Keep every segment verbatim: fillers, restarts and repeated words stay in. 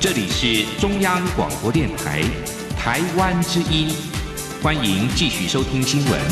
这里是中央广播电台台湾之音，欢迎继续收听新闻。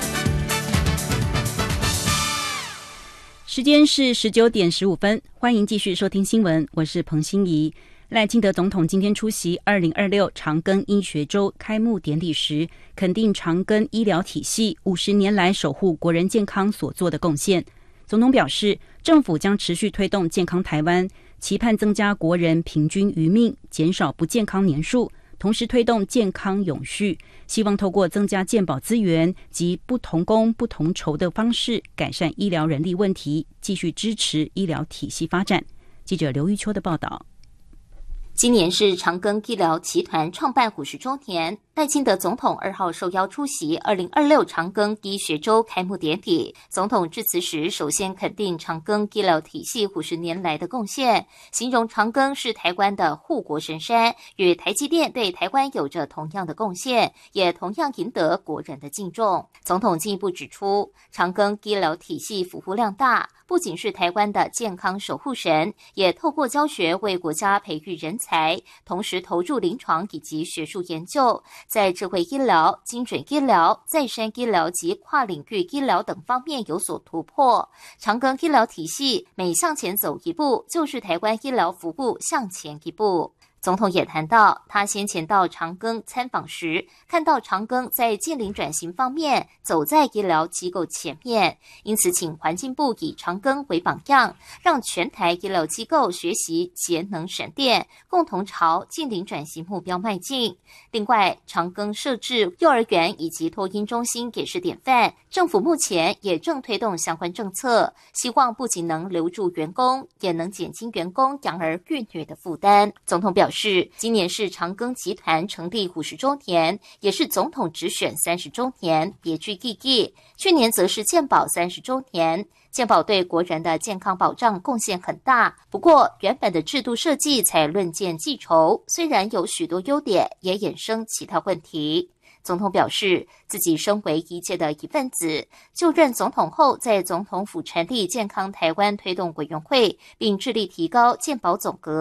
时间是十九点十五分，欢迎继续收听新闻，我是彭欣怡。赖清德总统今天出席二零二六长庚医学周开幕典礼时，肯定长庚医疗体系五十年来守护国人健康所做的贡献。总统表示，政府将持续推动健康台湾，期盼增加国人平均余命，减少不健康年数，同时推动健康永续，希望透过增加健保资源及不同工不同酬的方式，改善医疗人力问题，继续支持医疗体系发展。记者刘玉秋的报道。 今年是长庚医疗集团创办五十周年，赖清德总统二号受邀出席二零二六长庚医学周开幕典礼。总统致辞时，首先肯定长庚医疗体系五十年来的贡献，形容长庚是台湾的护国神山，与台积电对台湾有着同样的贡献，也同样赢得国人的敬重。总统进一步指出，长庚医疗体系服务量大，不仅是台湾的健康守护神，也透过教学为国家培育人才，同时投入临床以及学术研究，在智慧医疗、精准医疗、再生医疗及跨领域医疗等方面有所突破。长庚医疗体系每向前走一步，就是台湾医疗服务向前一步。总统也谈到，他先前到长庚参访时，看到长庚在近邻转型方面走在医疗机构前面，因此请环境部以长庚为榜样，让全台医疗机构学习节能省电，共同朝近邻转型目标迈进。另外，长庚设置幼儿园以及托婴中心也是典范，政府目前也正推动相关政策，希望不仅能留住员工，也能减轻员工养儿育女的负担。总统表示，是今年是长庚集团成立五十周年，也是总统直选三十周年，别具意义。去年则是健保三十周年，健保对国人的健康保障贡献很大。不过，原本的制度设计才论件计酬，虽然有许多优点，也衍生其他问题。总统表示，自己身为医界的一份子，就任总统后，在总统府成立健康台湾推动委员会，并致力提高健保总额。